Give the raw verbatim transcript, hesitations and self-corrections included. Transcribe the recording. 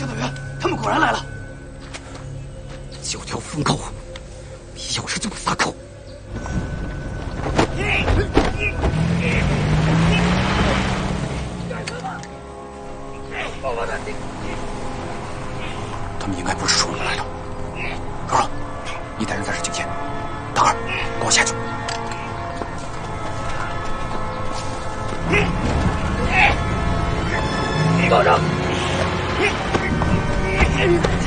江导员，他们果然来了。九条封口，一要是就撒口。他们应该不是冲着来的。高荣，你带人在这警戒。大二，跟我下去。高荣。